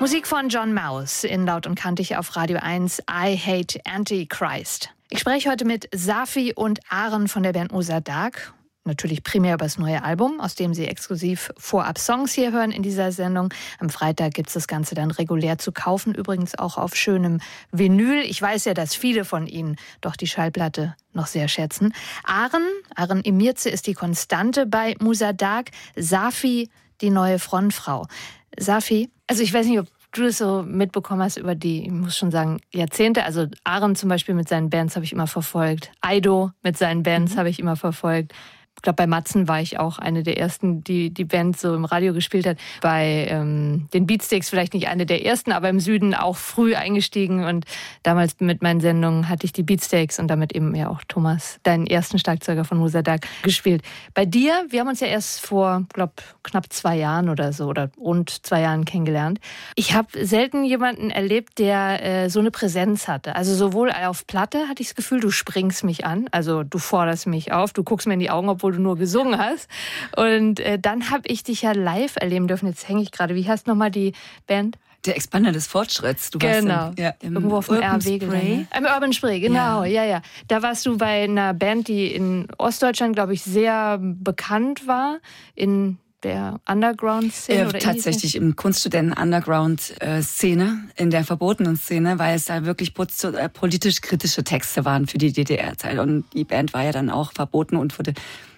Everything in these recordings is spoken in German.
Musik von John Maus in Laut und Kantig auf Radio 1, I Hate Antichrist. Ich spreche heute mit Safi und Aren von der Band Mozart. Natürlich primär über das neue Album, aus dem Sie exklusiv vorab Songs hier hören in dieser Sendung. Am Freitag gibt es das Ganze dann regulär zu kaufen, übrigens auch auf schönem Vinyl. Ich weiß ja, dass viele von Ihnen doch die Schallplatte noch sehr schätzen. Aren Emirze ist die Konstante bei Mozart, Safi die neue Frontfrau. Safi, also ich weiß nicht, ob du das so mitbekommen hast über die, ich muss schon sagen, Jahrzehnte. Also Aren zum Beispiel mit seinen Bands habe ich immer verfolgt. Aido mit seinen Bands habe ich immer verfolgt. Ich glaube, bei Matzen war ich auch eine der ersten, die Band so im Radio gespielt hat. Bei den Beatsteaks vielleicht nicht eine der ersten, aber im Süden auch früh eingestiegen. Und damals mit meinen Sendungen hatte ich die Beatsteaks und damit eben ja auch Thomas, deinen ersten Schlagzeuger von Mozart, gespielt. Bei dir, wir haben uns ja erst vor, glaube knapp 2 Jahren oder so oder rund 2 Jahren kennengelernt. Ich habe selten jemanden erlebt, der so eine Präsenz hatte. Also sowohl auf Platte hatte ich das Gefühl, du springst mich an, also du forderst mich auf, du guckst mir in die Augen, obwohl du nur gesungen hast. Und dann habe ich dich ja live erleben dürfen. Jetzt hänge ich gerade. Wie heißt nochmal die Band? Der Expander des Fortschritts. Du genau. warst im irgendwo auf dem Urban RW. Spray. Im Urban Spray, genau. Ja. Da warst du bei einer Band, die in Ostdeutschland, glaube ich, sehr bekannt war. In der Underground-Szene? Oder tatsächlich im Kunststudenten-Underground-Szene, in der verbotenen Szene, weil es da wirklich politisch kritische Texte waren für die DDR-Zeit. Und die Band war ja dann auch verboten und wurde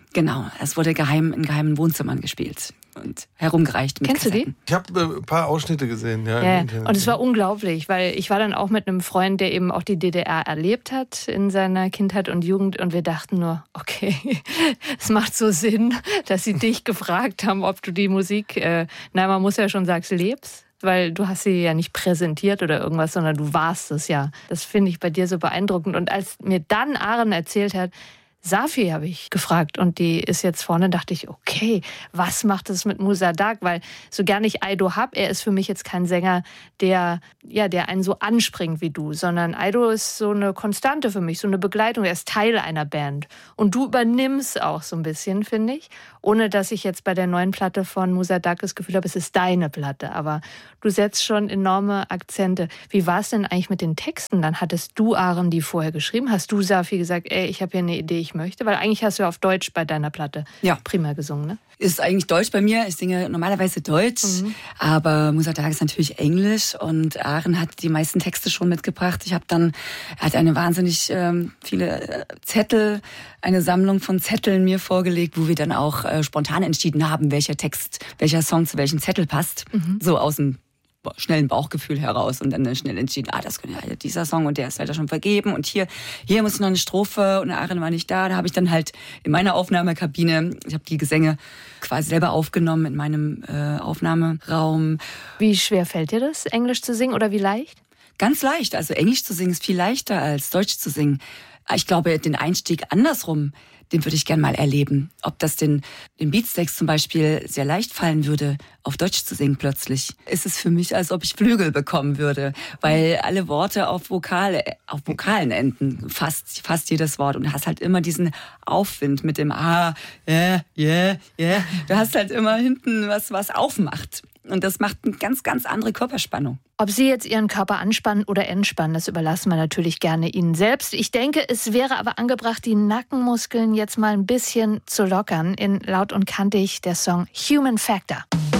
in geheimen Wohnzimmern gespielt und herumgereicht mit Kennst Kassetten. du die? Ich habe ein paar Ausschnitte gesehen, ja. Ja. Und es war unglaublich, weil ich war dann auch mit einem Freund, der eben auch die DDR erlebt hat in seiner Kindheit und Jugend, und wir dachten nur, okay, es macht so Sinn, dass sie dich gefragt haben, ob du die Musik, man muss ja schon sagen, lebst. Weil du hast sie ja nicht präsentiert oder irgendwas, sondern du warst es ja. Das finde ich bei dir so beeindruckend. Und als mir dann Aren erzählt hat, Safi habe ich gefragt und die ist jetzt vorne, dachte ich, okay, was macht es mit Mozart? Weil so gern ich Aido habe, er ist für mich jetzt kein Sänger, der einen so anspringt wie du, sondern Aido ist so eine Konstante für mich, so eine Begleitung, er ist Teil einer Band. Und du übernimmst auch so ein bisschen, finde ich, ohne dass ich jetzt bei der neuen Platte von Mozart das Gefühl habe, es ist deine Platte, aber du setzt schon enorme Akzente. Wie war es denn eigentlich mit den Texten? Dann hattest du, Aren, die vorher geschrieben. Hast du, Safi, gesagt, ich habe hier eine Idee, ich möchte? Weil eigentlich hast du ja auf Deutsch bei deiner Platte primär gesungen, ne? Ist eigentlich Deutsch bei mir. Ich singe normalerweise Deutsch, aber Mozart ist natürlich Englisch und Aren hat die meisten Texte schon mitgebracht. Er hat eine wahnsinnig viele Zettel, eine Sammlung von Zetteln mir vorgelegt, wo wir dann auch spontan entschieden haben, welcher Song zu welchem Zettel passt. So aus dem schnellen Bauchgefühl heraus und dann schnell entschieden, das könnte ja dieser Song und der ist leider schon vergeben und hier muss noch eine Strophe und Aren war nicht da. Da habe ich dann halt in meiner Aufnahmekabine, ich habe die Gesänge quasi selber aufgenommen in meinem Aufnahmeraum. Wie schwer fällt dir das, Englisch zu singen oder wie leicht? Ganz leicht, also Englisch zu singen ist viel leichter als Deutsch zu singen. Ich glaube, den Einstieg andersrum, den würde ich gern mal erleben. Ob das den Beatsteaks zum Beispiel sehr leicht fallen würde, auf Deutsch zu singen plötzlich. Ist es für mich, als ob ich Flügel bekommen würde, weil alle Worte auf Vokalen enden, fast jedes Wort. Und du hast halt immer diesen Aufwind mit dem Du hast halt immer hinten was aufmacht. Und das macht eine ganz, ganz andere Körperspannung. Ob Sie jetzt Ihren Körper anspannen oder entspannen, das überlassen wir natürlich gerne Ihnen selbst. Ich denke, es wäre aber angebracht, die Nackenmuskeln jetzt mal ein bisschen zu lockern. In Laut und Kantig der Song Human Factor.